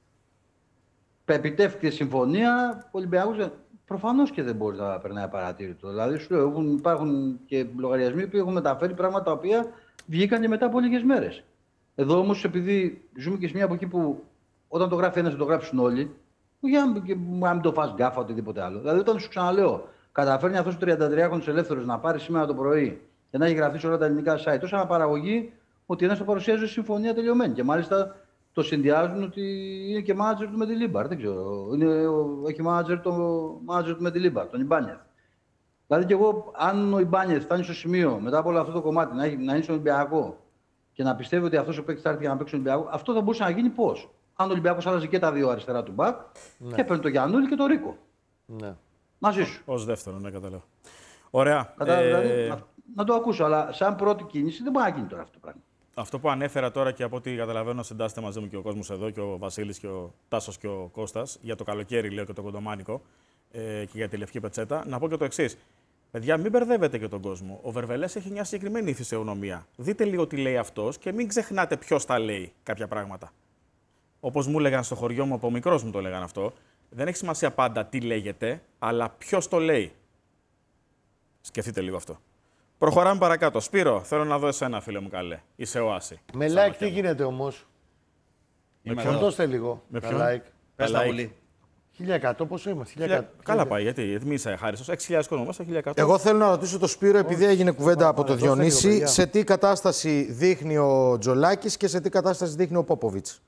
Επιτεύχθηκε συμφωνία, ο Ολυμπιακός. Προφανώς και δεν μπορεί να περνάει απαρατήρητο. Δηλαδή, σου λέω, υπάρχουν και λογαριασμοί που έχουν μεταφέρει πράγματα τα οποία βγήκαν και μετά από λίγες μέρες. Εδώ όμως, επειδή ζούμε και σε μια εποχή που όταν το γράφει ένας, θα το γράψουν όλοι, για να μην το φας γκάφα οτιδήποτε άλλο. Δηλαδή, όταν σου ξαναλέω, καταφέρνει αυτός ο 33χρονος ελεύθερος να πάρει σήμερα το πρωί και να έχει γραφτεί σε όλα τα ελληνικά site, τόσο αναπαραγωγή ότι ένας το παρουσιάζει ως συμφωνία τελειωμένη. Και μάλιστα το συνδυάζουν ότι είναι και μάνατζερ του Μεντιλίμπαρ. Δεν ξέρω. Έχει μάνατζερ του Μεντιλίμπαρ, τον Ιμπάνιεθ. Δηλαδή και εγώ, αν ο Ιμπάνιεθ φτάνει στο σημείο μετά από όλο αυτό το κομμάτι να είναι στον Ολυμπιακό και να πιστεύει ότι αυτό ο παίκτης θα έρθει για να παίξει στον Ολυμπιακό, αυτό θα μπορούσε να γίνει πώς? Αν ο Ολυμπιακός άλλαζε και τα δύο αριστερά του μπακ και έπαιρνε τον Γιαννούλη και τον Ρίκο. Ναι. Μαζί σου. Ως δεύτερο, ναι, καταλαβαίνω. Ωραία. Δηλαδή, να το ακούσω, αλλά σαν πρώτη κίνηση δεν μπορεί να γίνει τώρα αυτό το πράγμα. Αυτό που ανέφερα τώρα και από ό,τι καταλαβαίνω, συντάσσεται μαζί μου και ο κόσμος εδώ, και ο Βασίλης και ο Τάσος και ο Κώστας, για το καλοκαίρι, λέω, και το κοντομάνικο και για τη λευκή πετσέτα, να πω και το εξής. Παιδιά, μην μπερδεύετε και τον κόσμο. Ο Βερβελές έχει μια συγκεκριμένη φυσιογνωμία. Δείτε λίγο τι λέει αυτός και μην ξεχνάτε ποιος τα λέει κάποια πράγματα. Όπως μου έλεγαν στο χωριό μου, από μικρός μου το έλεγαν αυτό. Δεν έχει σημασία πάντα τι λέγεται, αλλά ποιος το λέει. Σκεφτείτε λίγο αυτό. Προχωράμε παρακάτω. Σπύρο, θέλω να δω εσένα, φίλε μου καλέ. Είσαι ο Άση. Με like τι γίνεται όμως? Φορτώστε λίγο. Με ποιον? Like. Πες τα πολύ. 1100, πόσο είμαστε? Καλά πάει, γιατί μη είσαι χάριστος. 6.000 κόσμο είμαστε, 1.100. Εγώ θέλω να ρωτήσω τον Σπύρο, επειδή έγινε κουβέντα από το Διονύση, σε τι κατάσταση δείχνει ο Τζολάκης και σε τι κατάσταση δείχνει ο Πόποβιτς.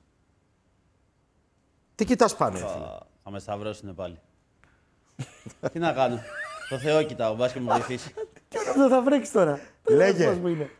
Τι κοιτάς πάνω, φίλε? Θα με σταυρώσουνε πάλι. Τι να κάνω. Το Θεό κοιτάω, μπας και μου βοηθήσει. Τι ώρα θα βρέξει τώρα? Λέγε.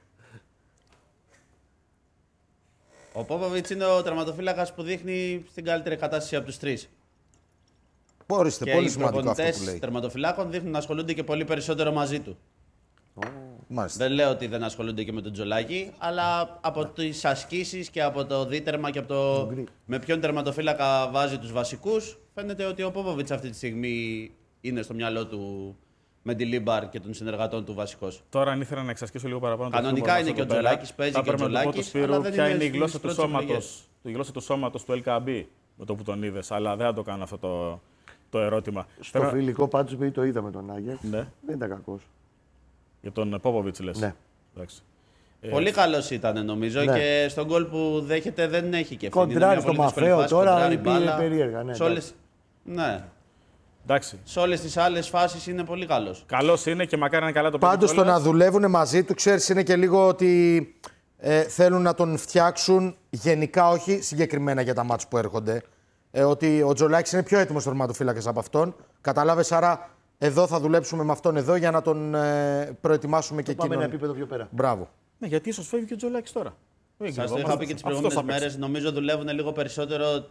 Ο Πόποβιτς είναι ο τερματοφύλακας που δείχνει στην καλύτερη κατάσταση από τους τρεις. Ορίστε, πολύ σημαντικό αυτό που λέει. Οι προπονητές τερματοφυλάκων δείχνουν να ασχολούνται και πολύ περισσότερο μαζί του. Μάλιστα. Δεν λέω ότι δεν ασχολούνται και με τον Τζολάκη, αλλά από τις ασκήσεις και από το δίτερμα και από το με ποιον τερματοφύλακα βάζει τους βασικούς, φαίνεται ότι ο Πόποβιτς αυτή τη στιγμή είναι στο μυαλό του με τη Λίμπαρ και των συνεργατών του βασικός. Τώρα, αν ήθελα να εξασκήσω λίγο παραπάνω. Κανονικά είναι και ο Τζολάκης, παίζει και ο Τζολάκης. Ποια είναι η γλώσσα του σώματος του LKB με το που τον είδες, αλλά δεν θα το κάνω αυτό το ερώτημα. Στο φιλικό πάντως, επειδή το είδαμε τον Άγιαξ, ναι. Δεν ήταν κακός. Για τον Πόποβιτς λες. Ναι. Εντάξει. Πολύ καλός ήταν νομίζω και στον γκολ που δέχεται δεν έχει και ευθύνη. Κοντράρει στο Μαφαίο τώρα, πήγε περίεργα. Ναι, ναι. Εντάξει. Σε όλες τις άλλες φάσεις είναι πολύ καλός. Καλός είναι και μακάρι να είναι καλά το παιδί. Πάντως το να δουλεύουν μαζί του, ξέρεις, είναι και λίγο ότι θέλουν να τον φτιάξουν γενικά, όχι συγκεκριμένα για τα μάτς που έρχονται. Ότι ο Τζολάκης είναι πιο έτοιμος τερματοφύλακας από αυτόν. Κατάλαβες, άρα εδώ θα δουλέψουμε με αυτόν εδώ για να τον προετοιμάσουμε και εκείνον. Πάμε ένα επίπεδο πιο πέρα. Μπράβο. Ναι, γιατί ίσως φεύγει και ο Τζολάκης τώρα. Σας το είχα πει και τις προηγούμενες μέρες. Νομίζω δουλεύουν λίγο περισσότερο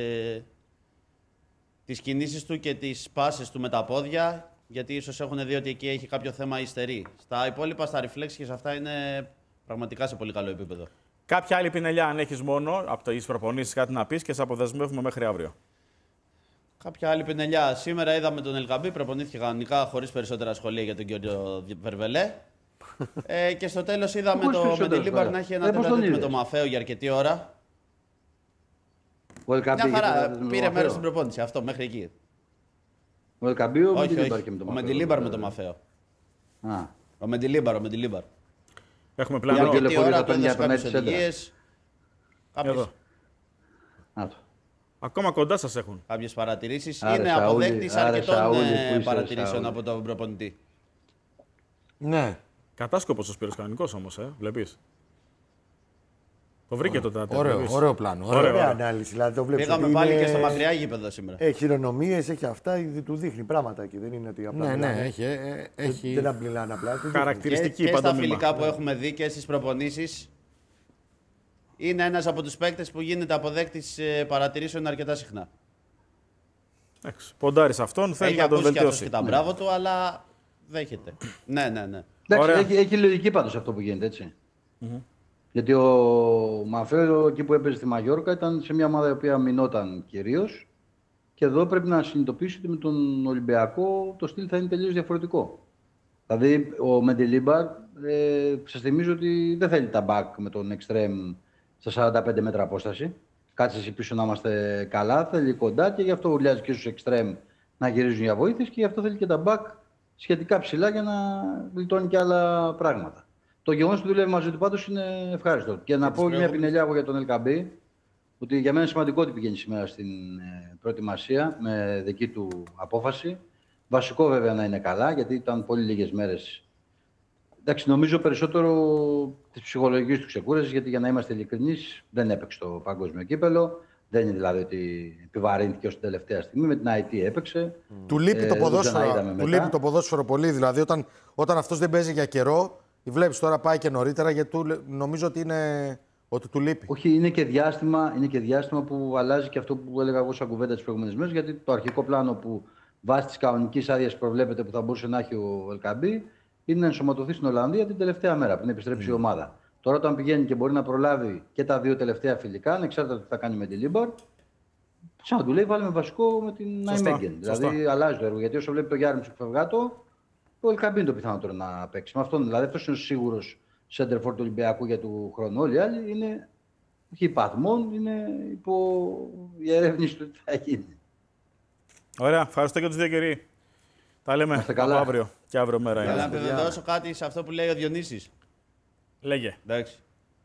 τις κινήσεις του και τις πάσες του με τα πόδια, γιατί ίσως έχουν δει ότι εκεί έχει κάποιο θέμα υστερεί. Στα υπόλοιπα, στα reflex και σε αυτά είναι πραγματικά σε πολύ καλό επίπεδο. Κάποια άλλη πινελιά, αν έχεις μόνο από τις προπονήσεις κάτι να πεις και σε αποδεσμεύουμε μέχρι αύριο. Κάποια άλλη πινελιά. Σήμερα είδαμε τον Ελκαμπή, προπονήθηκε κανονικά χωρίς περισσότερα σχολεία για τον κύριο Βερβελέ. Και στο τέλος είδαμε το Μεντιλίμπαρ να έχει ένα τέταρτο με το Μαφαίο για αρκετή ώρα. Μια χαρά, πήρε μέρος στην προπόνηση, αυτό μέχρι εκεί. Ο Ελκαμπή ο Μεντιλίμπαρ και με το Μαφαίο. Ο Μεντιλίμπαρ με το Μαφαίο. Ο Μεντιλίμπαρ. Έχουμε πλάνο. Για τι ώρα του έδωσε κάποιες οδηγίες. Ακόμα κοντά σας έχουν. Κάποιες παρατηρήσεις. Είναι αποδέκτης αρκετών παρατηρήσεων από τον προπονητή. Ναι. Κατάσκοπος ο Σπύρος κανονικός όμως, βλέπεις. Το βρήκε το τέταρτο. Ωραίο πλάνο. Ωραία ανάλυση. Δηλαδή το βλέπεις. Πήγαμε πάλι και στο μακριά γήπεδο σήμερα. Έχει χειρονομίες, έχει αυτά, του δείχνει πράγματα εκεί. Δεν είναι ότι απλά. Ναι, έχει. Δεν απλά απλά. Χαρακτηριστική και στα φιλικά που έχουμε δει και στις προπονήσεις. Είναι ένας από τους παίκτες που γίνεται αποδέκτης παρατηρήσεων αρκετά συχνά. Ποντάρει σε αυτόν, θέλει να τον βελτιώσει. Έχει και τα μπράβο του, αλλά δέχεται. Ναι. Εντάξει, έχει λογική πάντως αυτό που γίνεται, έτσι. Γιατί ο Μαφαίο εκεί που έπαιζε στη Μαγιόρκα ήταν σε μια ομάδα η οποία μεινόταν κυρίως. Και εδώ πρέπει να συνειδητοποιήσει ότι με τον Ολυμπιακό το στυλ θα είναι τελείως διαφορετικό. Δηλαδή ο Μεντιλίμπαρ, σας θυμίζω ότι δεν θέλει τα back με τον extreme στα 45 μέτρα απόσταση. Κάτσε εσύ πίσω να είμαστε καλά, θέλει κοντά και γι' αυτό ουρλιάζει και στους extreme να γυρίζουν για βοήθειες και γι' αυτό θέλει και τα back σχετικά ψηλά για να γλιτώνει και άλλα πράγματα. Το γεγονός που δουλεύει μαζί του πάντως είναι ευχάριστο. Και να πω μια πινελιά εγώ για τον Ελκαμπή, ότι για μένα είναι σημαντικό ότι πηγαίνει σήμερα στην προετοιμασία με δική του απόφαση. Βασικό βέβαια να είναι καλά, γιατί ήταν πολύ λίγες μέρες. Εντάξει, νομίζω περισσότερο της ψυχολογικής του ξεκούρασης, γιατί για να είμαστε ειλικρινείς δεν έπαιξε το παγκόσμιο κύπελο. Δεν είναι δηλαδή ότι επιβαρύνθηκε ως την τελευταία στιγμή. Με την IT έπαιξε. Του λείπει το ποδόσφαιρο πολύ. Δηλαδή όταν αυτός δεν παίζει για καιρό, βλέπεις τώρα πάει και νωρίτερα, γιατί νομίζω ότι του λείπει. Όχι, είναι και διάστημα που αλλάζει και αυτό που έλεγα εγώ σαν κουβέντα τις προηγούμενες μέρες. Γιατί το αρχικό πλάνο που βάσει της κανονικής άδειας προβλέπεται που θα μπορούσε να έχει ο Ελκαμπή είναι να ενσωματωθεί στην Ολλανδία την τελευταία μέρα πριν επιστρέψει η ομάδα. Τώρα, όταν πηγαίνει και μπορεί να προλάβει και τα δύο τελευταία φιλικά, ανεξάρτητα τι θα κάνει με τη Λίμπαρ, σαν να του λέει βάλουμε βασικό με την Νάιμέγγεν. Δηλαδή αλλάζει το έργο. Γιατί όσο βλέπει το Γιάννη του Φευγάτο, ο Ελκαμπή είναι το πιθανότερο να παίξει. Με αυτόν δηλαδή αυτό είναι ο σίγουρος σέντερφορ του Ολυμπιακού για του χρόνου. Όλοι οι άλλοι είναι όχι υπαθμών, είναι υπό η ερεύνηση του τι θα γίνει. Ωραία, ευχαριστώ και τους δύο κύριοι. Τα λέμε από αύριο και αύριο μέρα. Για να επιβεβαιώσω κάτι σε αυτό που λέει ο Διονύσης. Λέγε. Εντάξει.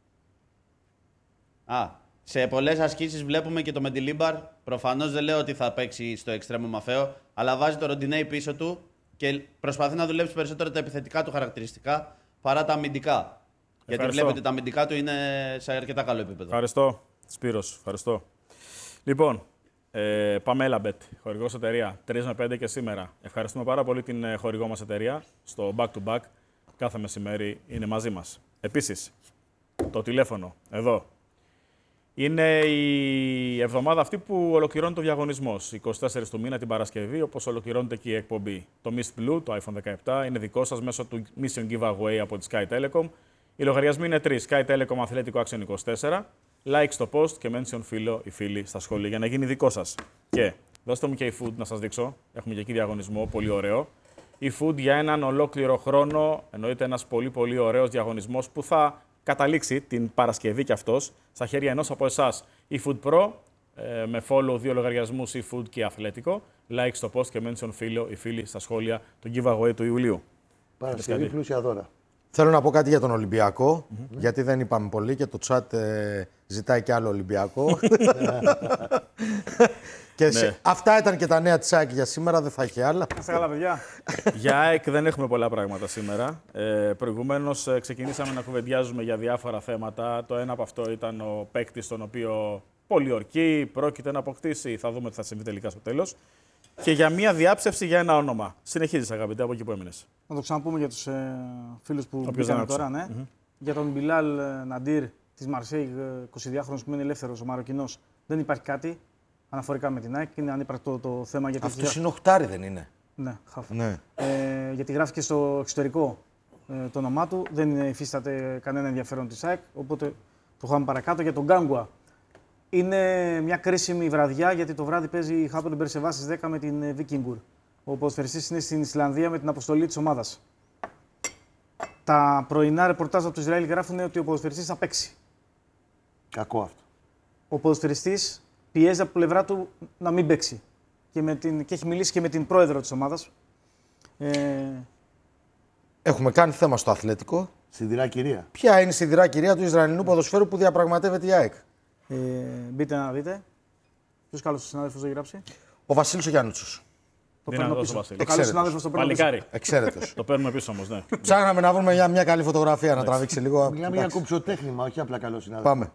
Σε πολλές ασκήσεις βλέπουμε και το Μεντιλίμπαρ. Προφανώς δεν λέω ότι θα παίξει στο εξτρέμο Μαφαίο, αλλά βάζει το Ροντινέι πίσω του και προσπαθεί να δουλέψει περισσότερο τα επιθετικά του χαρακτηριστικά παρά τα αμυντικά. Γιατί βλέπετε ότι τα αμυντικά του είναι σε αρκετά καλό επίπεδο. Ευχαριστώ, Σπύρος. Ευχαριστώ. Λοιπόν, πάμε Elabet, χορηγός εταιρεία 3 με 5 και σήμερα. Ευχαριστούμε πάρα πολύ την χορηγό μας εταιρεία στο back to back. Κάθε μεσημέρι είναι μαζί μας. Επίσης, το τηλέφωνο εδώ. Είναι η εβδομάδα αυτή που ολοκληρώνει το διαγωνισμός. 24 του μήνα την Παρασκευή, όπως ολοκληρώνεται και η εκπομπή. Το Mist Blue, το iPhone 17, είναι δικό σας μέσω του Mission Giveaway από τη Sky Telecom. Οι λογαριασμοί είναι 3. Sky Telecom Αθλητικό Action 24. Like στο post και mention φίλο ή φίλη στα σχόλια για να γίνει δικό σας. Και δώστε μου και η Food να σας δείξω. Έχουμε και εκεί διαγωνισμό, πολύ ωραίο. Η Food για έναν ολόκληρο χρόνο, εννοείται ένας πολύ ωραίος διαγωνισμός που θα καταλήξει την Παρασκευή κι αυτός στα χέρια ενός από εσάς. Η Food Pro με follow 2 λογαριασμούς eFood και Αθλέτικο. Like στο post και mention οι φίλοι στα σχόλια του giveaway του Ιουλίου. Παρασκευή πλούσια δώρα. Θέλω να πω κάτι για τον Ολυμπιακό, γιατί δεν είπαμε πολύ και το chat ζητάει κι άλλο Ολυμπιακό. Και αυτά ήταν και τα νέα της ΑΕΚ για σήμερα, δεν θα έχει άλλα. Καλά, παιδιά. Για ΑΕΚ δεν έχουμε πολλά πράγματα σήμερα. Προηγουμένως ξεκινήσαμε να κουβεντιάζουμε για διάφορα θέματα. Το ένα από αυτό ήταν ο παίκτης τον οποίο πολιορκεί, πρόκειται να αποκτήσει. Θα δούμε τι θα συμβεί τελικά στο τέλος. Και για μία διάψευση για ένα όνομα. Συνεχίζεις, αγαπητέ, από εκεί που έμεινες. Να το ξαναπούμε για τους φίλους που μπήκαν τώρα. Ναι. Για τον Μπιλάλ Ναντήρ της Μαρσέιγ, 22χρονος που είναι ελεύθερος, ο Μαροκινός, δεν υπάρχει κάτι αναφορικά με την ΑΕΚ. Είναι ανύπαρκτο το θέμα. Γιατί αυτός είναι οχτάρι, δεν είναι? Ναι, χαφ. Ναι. Γιατί γράφει και στο εξωτερικό το όνομά του. Δεν υφίσταται κανένα ενδιαφέρον της ΑΕΚ. Οπότε το πάμε παρακάτω. Για τον Γκάγκουα. Είναι μια κρίσιμη βραδιά γιατί το βράδυ παίζει η Hapoel Beersheva στις 10 με την Vikingur. Ο ποδοσφαιριστής είναι στην Ισλανδία με την αποστολή της ομάδας. Τα πρωινά ρεπορτάζ από το Ισραήλ γράφουν ότι ο ποδοσφαιριστής θα παίξει. Κακό αυτό. Ο ποδοσφαιριστής πιέζει από πλευρά του να μην παίξει. Και έχει μιλήσει και με την πρόεδρο της ομάδας. Έχουμε κάνει θέμα στο Αθλέτικο. Σιδηρά κυρία. Ποια είναι η σιδηρά κυρία του Ισραηλινού ποδοσφαίρου που διαπραγματεύεται η ΑΕΚ? Μπείτε να δείτε. Ποιος καλός συνάδελφος το έχει γράψει? Ο Βασίλης ο Γιάννουτσος. Το παίρνω πίσω. Το καλός συνάδελφος το παίρνω πίσω. Εξαίρετος. Το παίρνουμε πίσω όμως, ναι. Ψάχναμε να βρούμε μια καλή φωτογραφία να τραβήξει λίγο. Μιλάμε για κουψοτέχνημα, όχι απλά καλό συνάδελφο. Πάμε.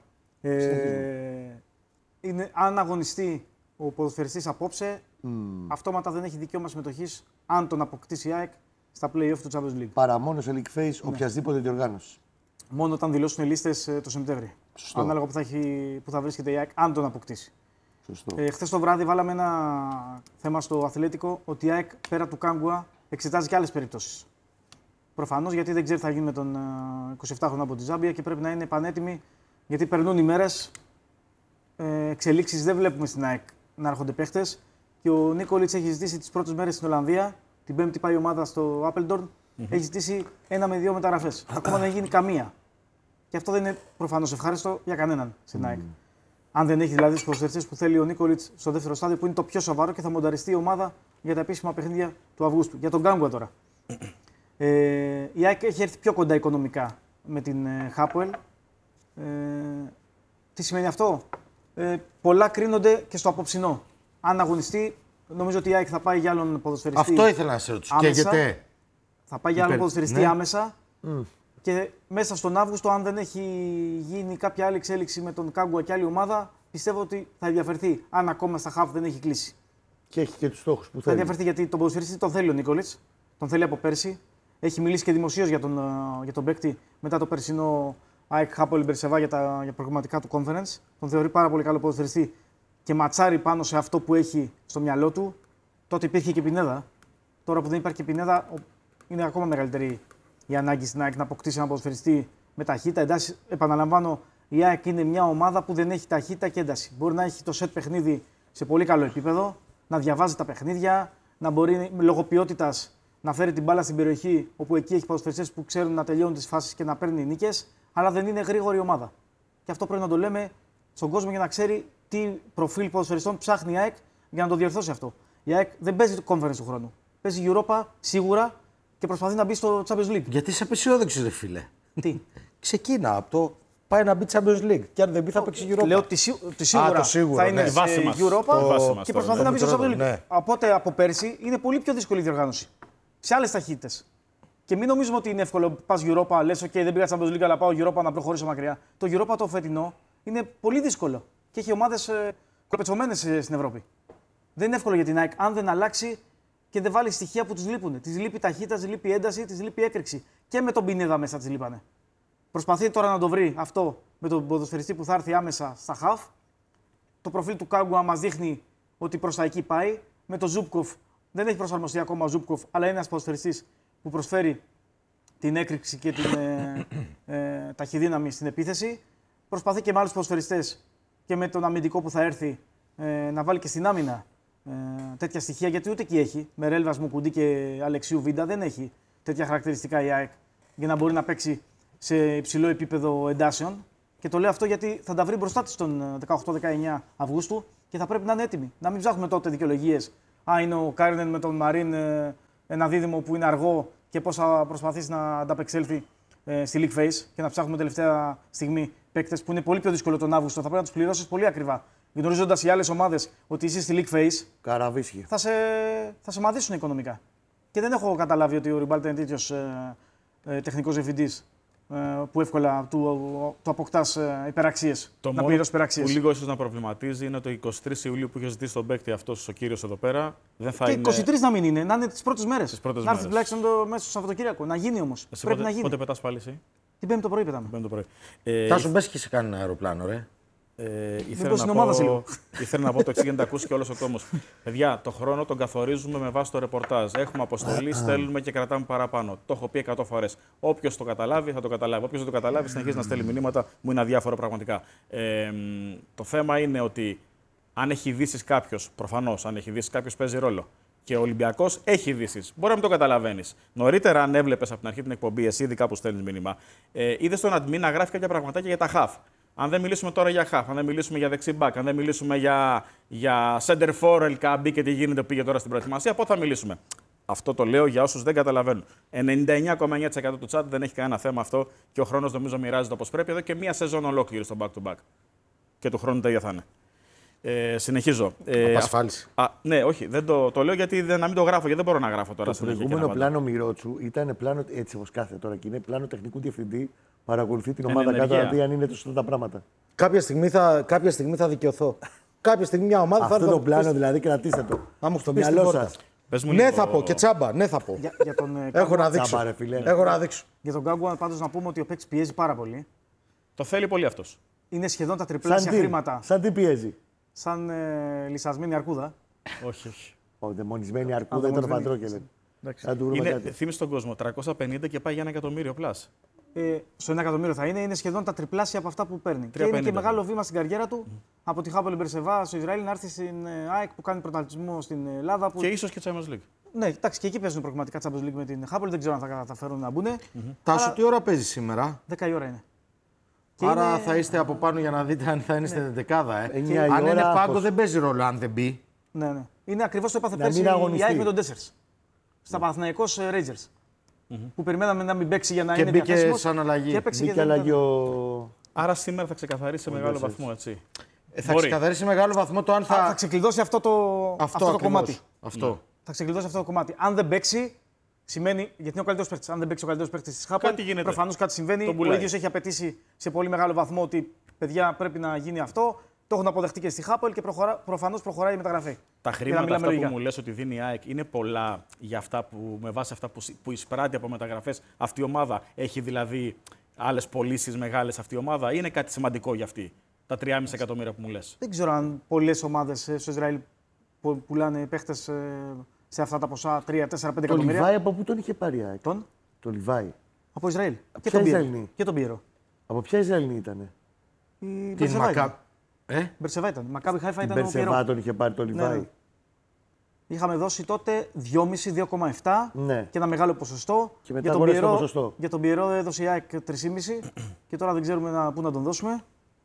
Αν αγωνιστεί ο ποδοσφαιριστής απόψε, αυτόματα δεν έχει δικαίωμα συμμετοχής αν τον αποκτήσει η ΑΕΚ στα play-off του Champions League. Παρά μόνο σε league phase οποιασδήποτε διοργάνωση. Μόνο όταν δηλώσουν οι λίστες το Σεπτέμβρη. Ανάλογα που θα βρίσκεται η ΑΕΚ, αν τον αποκτήσει. Χθες το βράδυ βάλαμε ένα θέμα στο Αθλέτικο ότι η ΑΕΚ πέρα του Γκάγκουα εξετάζει και άλλες περιπτώσεις. Προφανώς γιατί δεν ξέρει τι θα γίνει με τον 27χρονο από τη Ζάμπια και πρέπει να είναι πανέτοιμοι γιατί περνούν οι μέρες. Εξελίξεις δεν βλέπουμε στην ΑΕΚ να έρχονται παίχτες. Και ο Νίκολιτς έχει ζητήσει τις πρώτες μέρες στην Ολλανδία. Την Πέμπτη πάει η ομάδα στο Άπελντορν. Έχει ζητήσει 1 με 2 μεταγραφές. Ακόμα δεν γίνει καμία. Και αυτό δεν είναι προφανώς ευχάριστο για κανέναν στην ΑΕΚ. Αν δεν έχει δηλαδή τους ποδοσφαιριστές που θέλει ο Νίκολιτς στο δεύτερο στάδιο, που είναι το πιο σοβαρό και θα μονταριστεί η ομάδα για τα επίσημα παιχνίδια του Αυγούστου. Για τον Γκάγκουα τώρα. Η ΑΕΚ έχει έρθει πιο κοντά οικονομικά με την Hapoel. Τι σημαίνει αυτό? Πολλά κρίνονται και στο απόψινό. Αν αγωνιστεί, νομίζω ότι η ΑΕΚ θα πάει για άλλον ποδοσφαιριστή. Αυτό ήθελα να σε ρωτήσω. Καίγεται. Θα πάει για άλλον ποδοσφαιριστή άμεσα. Και μέσα στον Αύγουστο, αν δεν έχει γίνει κάποια άλλη εξέλιξη με τον Γκάγκουα και άλλη ομάδα, πιστεύω ότι θα ενδιαφερθεί. Αν ακόμα στα χαφ δεν έχει κλείσει. Και έχει και τους στόχους που θέλει. Θα ενδιαφερθεί γιατί τον ποδοσφαιριστή τον θέλει ο Νίκολιτς. Τον θέλει από πέρσι. Έχει μιλήσει και δημοσίως για τον παίκτη μετά το περσινό ΑΕΚ Hapoel Beersheva για προγραμματικά του conference. Τον θεωρεί πάρα πολύ καλό ποδοσφαιριστή και ματσάρει πάνω σε αυτό που έχει στο μυαλό του. Τότε υπήρχε και Πινέδα. Τώρα που δεν υπάρχει και Πινέδα, είναι ακόμα μεγαλύτερη η ανάγκη στην ΑΕΚ να αποκτήσει ένα ποδοσφαιριστή με ταχύτητα. Ένταση. Επαναλαμβάνω, η ΑΕΚ είναι μια ομάδα που δεν έχει ταχύτητα και ένταση. Μπορεί να έχει το σετ παιχνίδι σε πολύ καλό επίπεδο, να διαβάζει τα παιχνίδια, να μπορεί λόγω ποιότητας να φέρει την μπάλα στην περιοχή, όπου εκεί έχει ποδοσφαιριστές που ξέρουν να τελειώνουν τις φάσεις και να παίρνει νίκες, αλλά δεν είναι γρήγορη ομάδα. Και αυτό πρέπει να το λέμε στον κόσμο για να ξέρει τι προφίλ ποδοσφαιριστών ψάχνει η ΑΕΚ για να το διορθώσει αυτό. Η ΑΕΚ δεν παίζει το conference του χρόνου. Παίζει Europa σίγουρα και προσπαθεί να μπει στο Champions League. Γιατί είσαι απεσιόδοξος, ρε φίλε? Τι? Ξεκίνα από το πάει να μπει Champions League. Και αν δεν μπει, θα παίξει Europa. Ότι σίγουρα θα είναι ναι. σε Europa και προσπαθεί να μπει στο Champions League. Ναι. Οπότε από πέρσι είναι πολύ πιο δύσκολη η διοργάνωση. Σε άλλες ταχύτητες. Και μην νομίζουμε ότι είναι εύκολο. Πας Europa, λες: OK, δεν πήγα Champions League, αλλά πάω Europa να προχωρήσω μακριά. Το Europa το φετινό είναι πολύ δύσκολο. Και έχει ομάδες κολοπετσωμένες στην Ευρώπη. Δεν είναι εύκολο για την ΑΕΚ αν δεν αλλάξει και δεν βάλει στοιχεία που της λείπουν. Της λείπει ταχύτητα, της λείπει ένταση, της λείπει έκρηξη. Και με τον Πινέδα μέσα της λείπανε. Προσπαθεί τώρα να το βρει αυτό με τον ποδοσφαιριστή που θα έρθει άμεσα στα χαφ. Το προφίλ του Γκάγκουα μας δείχνει ότι προς τα εκεί πάει. Με τον Ζούπκοφ δεν έχει προσαρμοστεί ακόμα ο Ζούπκοφ, αλλά είναι ένας ποδοσφαιριστής που προσφέρει την έκρηξη και την ταχυδύναμη στην επίθεση. Προσπαθεί και με άλλους ποδοσφαιριστές και με τον αμυντικό που θα έρθει να βάλει και στην άμυνα τέτοια στοιχεία, γιατί ούτε εκεί έχει. Με Ρέλβας, Μουκουντή και Αλεξίου Βίντα δεν έχει τέτοια χαρακτηριστικά η ΑΕΚ για να μπορεί να παίξει σε υψηλό επίπεδο εντάσεων. Και το λέω αυτό γιατί θα τα βρει μπροστά της τον 18-19 Αυγούστου και θα πρέπει να είναι έτοιμη. Να μην ψάχνουμε τότε δικαιολογίες. Είναι ο Κάρινεν με τον Μαρίν ένα δίδυμο που είναι αργό και πώς θα προσπαθήσει να ανταπεξέλθει στη League Phase και να ψάχνουμε τελευταία στιγμή παίκτες που είναι πολύ πιο δύσκολο τον Αύγουστο. Θα πρέπει να τους πληρώσεις πολύ ακριβά. Γνωρίζοντας οι άλλες ομάδες ότι είσαι στη League Phase, θα σε μαδίσουν οικονομικά. Και δεν έχω καταλάβει ότι ο Ριμπάλτα είναι τέτοιος τεχνικός διευθυντής που εύκολα του αποκτάς υπεραξίες. Να πληρώσει υπεραξίες. Που λίγο ίσως να προβληματίζει είναι το 23 Ιουλίου που είχε ζητήσει τον παίκτη αυτός ο κύριος εδώ πέρα. Δεν θα και είναι... 23 να μην είναι, να είναι τις πρώτες μέρες. Να έρθει τουλάχιστον μέσα στο Σαββατοκύριακο. Να γίνει όμως. Πρέπει να γίνει. Πότε πετάς πάλι εσύ? Την Πέμπτη το πρωί πετάμε. Τάσου, μπες και σε κάνει ένα αεροπλάνο, ρε. Ήθελα να πω το εξή για να τα ακούσει και όλος ο κόσμος. Παιδιά, το χρόνο τον καθορίζουμε με βάση το ρεπορτάζ. Έχουμε αποστολή, στέλνουμε και κρατάμε παραπάνω. Το έχω πει 100 φορές. Όποιος το καταλάβει, θα το καταλάβει. Όποιος δεν το καταλάβει, συνεχίζει να στέλνει μηνύματα. Μου είναι αδιάφορο πραγματικά. Το θέμα είναι ότι αν έχει ειδήσεις κάποιος, προφανώς, αν έχει ειδήσεις κάποιος παίζει ρόλο. Και ο Ολυμπιακός έχει ειδήσεις. Μπορεί να μην το καταλαβαίνεις. Νωρίτερα, αν έβλεπες από την αρχή την εκπομπή, εσύ ειδικά που στέλνεις μήνυμα, είδες τον admin να γράφει κάποια πραγματάκια για τα half. Αν δεν μιλήσουμε τώρα για half, αν δεν μιλήσουμε για δεξί back, αν δεν μιλήσουμε για center for, LKB και τι γίνεται πήγε τώρα στην προετοιμασία, πότε θα μιλήσουμε? Αυτό το λέω για όσους δεν καταλαβαίνουν. 99,9% του chat δεν έχει κανένα θέμα αυτό και ο χρόνος νομίζω μοιράζεται όπως πρέπει εδώ και μία σεζόν ολόκληρη στο back-to-back. Και του χρόνου τα ίδια θα είναι. Συνεχίζω. Απασφάλιση. Ναι, όχι, δεν το λέω γιατί να μην το γράφω, γιατί δεν μπορώ να γράφω τώρα. Το προηγούμενο πλάνο Μιρότσου ήταν πλάνο, έτσι όπως κάθε τώρα και είναι πλάνο τεχνικού διευθυντή. Παρακολουθεί την ομάδα κάτω να δει αν είναι τόσο τα πράγματα. Κάποια στιγμή θα δικαιωθώ. Κάποια στιγμή μια ομάδα θα έρθει. Αυτό το πλάνο δηλαδή κρατήστε το. Αν μου στο μυαλό σας. Ναι, θα πω και τσάμπα. Ναι, θα πω. Έχω να δείξω. Έχω να δείξω. Για τον Γκάγκουα πάντως να πούμε ότι ο παίκτης πιέζει πάρα πολύ. Το θέλει πολύ αυτός. Είναι σχεδόν τα τριπλάσια χρήματα. Σαν τι πιέζει? Σαν λυσασμένη αρκούδα. Όχι. Δαιμονισμένη αρκούδα ήταν ο Παντρόκελεν. Θύμισε τον κόσμο. 350 και πάει για 1 εκατομμύριο πλάς. Στο 1 εκατομμύριο θα είναι σχεδόν τα τριπλάσια από αυτά που παίρνει. Και είναι και μεγάλο βήμα στην καριέρα του από τη Χάπολ Μπερσεβά στο Ισραήλ να έρθει στην ΑΕΚ που κάνει πρωταθλητισμό στην Ελλάδα. Που... Και ίσως και Champions League. Ναι, εντάξει, και εκεί παίζουν πραγματικά Champions League με την Χάπολ. Δεν ξέρω αν θα καταφέρουν να μπουν. Τάσου, τι ώρα παίζει σήμερα? 10 η ώρα είναι. Άρα θα είστε από πάνω για να δείτε αν θα είναι στην δεκάδα. Αν είναι πάγκο, δεν παίζει ρόλο αν δεν μπει. Ναι. Είναι ακριβώς το έπαθε πέρσι η ΑΕΚ με τον Ντέσσερς. Στα Παναθηναϊκός Rangers. Που περιμέναμε να μην παίξει για να είναι διαθέσιμος. Και μπήκε σαν αλλαγή. Μπήκε αλλαγή Άρα σήμερα θα ξεκαθαρίσει σε μεγάλο βαθμό, έτσι. Θα ξεκαθαρίσει σε μεγάλο βαθμό το αν θα ξεκλειδώσει αυτό το κομμάτι. Αυτό. Θα ξεκλειδώσει αυτό το κομμάτι. Αν δεν παίξει, σημαίνει. Γιατί είναι ο καλύτερος παίκτης. Αν δεν παίξει ο καλύτερος παίκτης της Χάπολ, προφανώς κάτι συμβαίνει. Ο ίδιος έχει απαιτήσει σε πολύ μεγάλο βαθμό ότι παιδιά πρέπει να γίνει αυτό. Το έχουν αποδεχτεί και στη Χάπολ και προφανώς προχωράει η μεταγραφή. Τα χρήματα αυτά που μου λες ότι δίνει η ΑΕΚ είναι πολλά για αυτά που, με βάση αυτά που εισπράττει από μεταγραφές αυτή η ομάδα. Έχει δηλαδή άλλες πωλήσεις μεγάλες αυτή η ομάδα ή είναι κάτι σημαντικό για αυτή, τα 3,5 εκατομμύρια που μου λες? Δεν ξέρω αν πολλές ομάδες στο Ισραήλ πουλάνε παίχτες σε αυτά τα ποσά 3, 4, 5 εκατομμύρια. Το Λιβάη από πού τον είχε πάρει η ΑΕΚ? Το Λιβάη. Από Ισραήλ. Και τον Πιέρο. Από ποια Ισραηλινή ήτανε? Μπερσεβά ήταν. Μακάμπι Χάιφα ήταν. Μπερσεβά τον είχε πάρει το Λιβάη. Ναι. Είχαμε δώσει τότε 2,5-2,7 και ένα μεγάλο ποσοστό. Και μετά το ποσοστό. Για τον Πιερό έδωσε η ΑΕΚ 3,5 και τώρα δεν ξέρουμε πού να τον δώσουμε.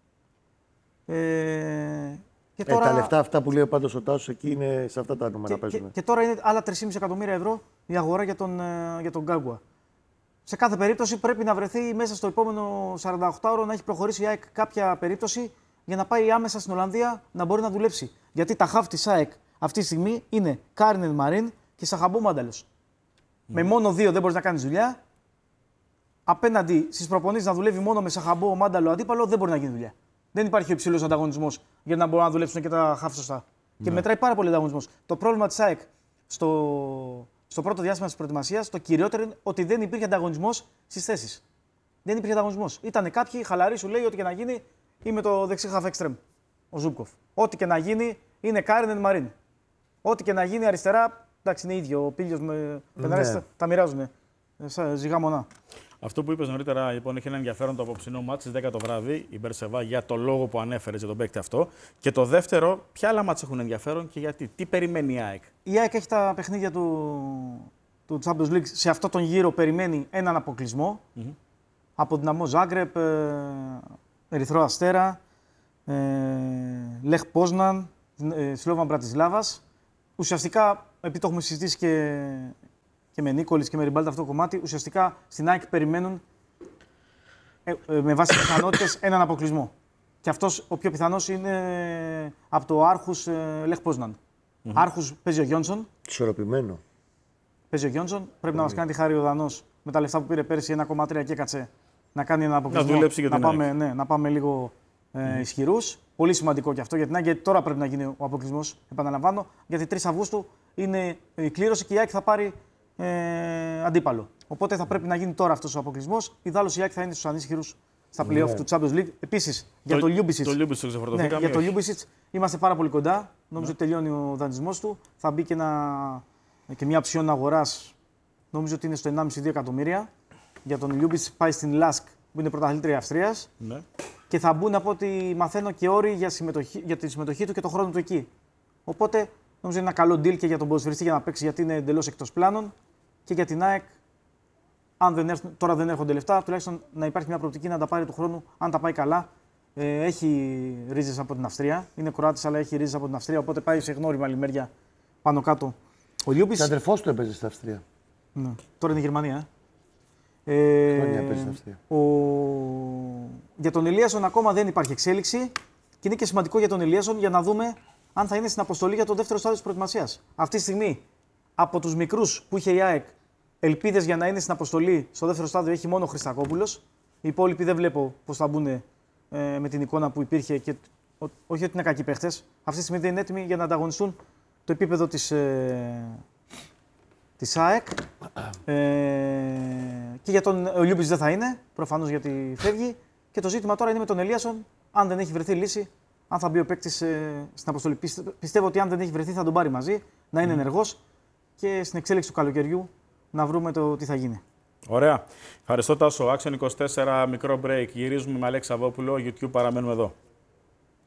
Και τώρα... τα λεφτά αυτά που λέει πάντως ο Τάσος εκεί είναι σε αυτά τα νούμερα παίζουν. Και τώρα είναι άλλα 3,5 εκατομμύρια ευρώ η αγορά για τον Γκάγκουα. Σε κάθε περίπτωση πρέπει να βρεθεί μέσα στο επόμενο 48ωρο να έχει προχωρήσει η ΑΕΚ κάποια περίπτωση για να πάει άμεσα στην Ολλανδία να μπορεί να δουλέψει. Γιατί τα χαφ της ΑΕΚ αυτή τη στιγμή είναι Κάρινεν Μαρίν και Σαχαμπού Μάνταλος. Με μόνο 2 δεν μπορείς να κάνεις δουλειά. Απέναντι στις προπονήσεις να δουλεύει μόνο με Σαχαμπού Μάνταλο αντίπαλο δεν μπορεί να γίνει δουλειά. Δεν υπάρχει ο υψηλός ανταγωνισμός για να μπορούν να δουλέψουν και τα χαφ σωστά. Και μετράει πάρα πολύ ανταγωνισμός. Το πρόβλημα της ΑΕΚ στο πρώτο διάστημα της προετοιμασίας, το κυριότερο είναι ότι δεν υπήρχε ανταγωνισμός στις θέσεις. Δεν υπήρχε ανταγωνισμός. Ήταν κάποιοι χαλαροί, σου λέει ότι και να γίνει είμαι το δεξί half extreme, ο Ζούμπκοφ. Ό,τι και να γίνει είναι Κάρινεν Μαρίν. Ό,τι και να γίνει αριστερά, εντάξει είναι ίδιο. Ο Πίλιος με Πεναρές τα μοιράζουν. Ζυγά μονά. Αυτό που είπες νωρίτερα λοιπόν έχει ένα ενδιαφέρον το απόψινό μάτς στις 10 το βράδυ, η Μπερσεβά, για το λόγο που ανέφερες για τον παίκτη αυτό. Και το δεύτερο, ποια άλλα μάτς έχουν ενδιαφέρον και γιατί, τι περιμένει η ΑΕΚ? Η ΑΕΚ έχει τα παιχνίδια του Champions League. Σε αυτό τον γύρο περιμένει έναν αποκλεισμό. Από Δυναμό Ζάγκρεπ, Ερυθρό Αστέρα, Λεχ Πόσναν, Σλόβαν Μπρατισλάβας. Ουσιαστικά, επειδή το έχουμε συζητήσει και με Νίκολης και με Ριμπάλτα αυτό το κομμάτι, ουσιαστικά στην ΑΕΚ περιμένουν με βάση πιθανότητες έναν αποκλεισμό. Και αυτός ο πιο πιθανός είναι από το Άρχους Λεχ Πόσναν. Άρχους παίζει ο Γιόνσον. Ισορροπημένο. Παίζει ο Γιόνσον. Πρέπει να μας κάνει τη χάρη ο Δανός με τα λεφτά που πήρε πέρσι 1,3 και έκατσε να κάνει ένα αποκλεισμό. Να δουλέψει για την ΑΕΚ. Να πάμε λίγο ισχυρούς. Πολύ σημαντικό και αυτό για την ΑΕΚ, γιατί τώρα πρέπει να γίνει ο αποκλεισμός. Επαναλαμβάνω, γιατί 3 Αυγούστου είναι η κλήρωση και η ΑΕΚ θα πάρει αντίπαλο. Οπότε θα πρέπει να γίνει τώρα αυτός ο αποκλεισμός. Ιδάλλως η ΑΕΚ θα είναι στους ανίσχυρους στα play-off του Champions League. Επίσης, για το Ljubicic είμαστε πάρα πολύ κοντά. Νομίζω ότι τελειώνει ο δανεισμός του. Θα μπει και μια ψιόν αγοράς. Νομίζω ότι είναι στο 1,5-2 εκατομμύρια. Για τον Ljubicic πάει στην Lask, που είναι πρωταθλήτρια Αυστρίας. Ναι. Και θα μπουν, από ό,τι μαθαίνω, και όροι για τη συμμετοχή του και τον χρόνο του εκεί. Οπότε νομίζω είναι ένα καλό deal και για τον ποδοσφαιριστή για να παίξει, γιατί είναι εντελώς εκτός πλάνων. Και για την ΑΕΚ, αν τώρα δεν έρχονται λεφτά, τουλάχιστον να υπάρχει μια προοπτική να τα πάρει του χρόνου, αν τα πάει καλά. Έχει ρίζες από την Αυστρία. Είναι Κροάτης, αλλά έχει ρίζες από την Αυστρία. Οπότε πάει σε γνώριμα λιμέρια πάνω κάτω. Ο Ljubicic. Ο αδερφός του έπαιζε στην Αυστρία. Ναι. Τώρα είναι η Γερμανία. Χρόνια έπαιζε στην Αυστρία. Για τον Ελίασον ακόμα δεν υπάρχει εξέλιξη. Και είναι και σημαντικό για τον Ελίασον για να δούμε αν θα είναι στην αποστολή για το δεύτερο στάδιο της προετοιμασίας. Αυτή τη στιγμή, από τους μικρούς που είχε η ΑΕΚ, ελπίδες για να είναι στην αποστολή στο δεύτερο στάδιο έχει μόνο ο Χριστακόπουλος. Οι υπόλοιποι δεν βλέπω πώς θα μπουν με την εικόνα που υπήρχε. Και όχι ότι είναι κακοί παίχτες. Αυτή τη στιγμή δεν είναι έτοιμοι για να ανταγωνιστούν το επίπεδο της ΑΕΚ. Και για τον Ljubicic δεν θα είναι, προφανώς γιατί φεύγει. Και το ζήτημα τώρα είναι με τον Ελίασον, αν δεν έχει βρεθεί λύση, αν θα μπει ο παίκτης στην αποστολή. Πιστεύω ότι αν δεν έχει βρεθεί θα τον πάρει μαζί, να είναι ενεργός και στην εξέλιξη του καλοκαιριού να βρούμε το τι θα γίνει. Ωραία. Ευχαριστώ, Τάσο. Action 24, μικρό break. Γυρίζουμε με Αλέξη Σαββόπουλο. YouTube, παραμένουμε εδώ.